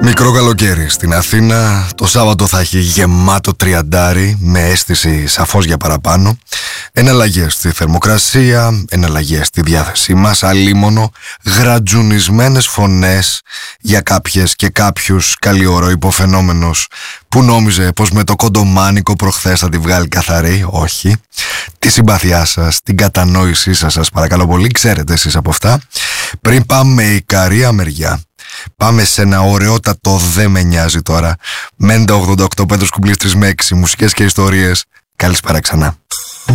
Μικρό καλοκαίρι στην Αθήνα. Το Σάββατο θα έχει γεμάτο τριαντάρι, με αίσθηση σαφώς για παραπάνω. Εναλλαγές στη θερμοκρασία, εναλλαγές στη διάθεσή μας, αλίμονο, γρατζουνισμένες φωνές για κάποιες και κάποιους. Καλή ώρα ο υποφαινόμενος που νόμιζε πως με το κοντομάνικο προχθές θα τη βγάλει καθαρή. Όχι. Τη συμπαθιά σας, την κατανόησή σας παρακαλώ πολύ, ξέρετε εσείς από αυτά. Πριν πάμε η Ικαρία μεριά, πάμε σε ένα ωραιότατο «Δεν με νοιάζει» τώρα. Μέντα 88, Πέτρος Κουμπλής 3 με 6, μουσικές και ιστορίες. Καλησπέρα ξανά.